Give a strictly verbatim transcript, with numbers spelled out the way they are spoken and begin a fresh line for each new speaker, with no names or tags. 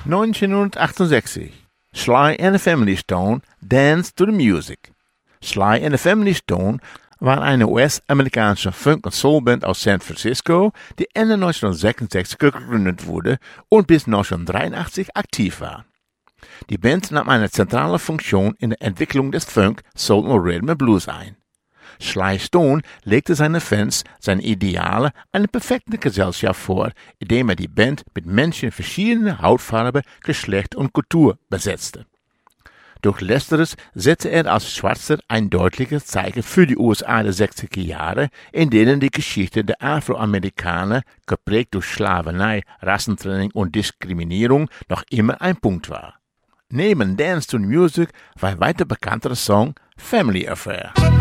neunzehnhundertachtundsechzig. Sly and the Family Stone Dance to the Music. Sly and the Family Stone war eine U S-amerikanische Funk- und Soulband aus San Francisco, die Ende neunzehnhundertsechsundsechzig gegründet wurde und bis neunzehnhundertdreiundachtzig aktiv war. Die Band nahm eine zentrale Funktion in der Entwicklung des Funk, Soul und Rhythm and Blues ein. Sly Stone legte seinen Fans seine Ideale einer perfekten Gesellschaft vor, indem er die Band mit Menschen verschiedener Hautfarbe, Geschlecht und Kultur besetzte. Durch Letzteres setzte er als Schwarzer ein deutliches Zeichen für die U S A der sechziger Jahre, in denen die Geschichte der Afroamerikaner, geprägt durch Sklaverei, Rassentrennung und Diskriminierung, noch immer ein Punkt war. Neben Dance to the Music war ein weiter bekannter Song Family Affair.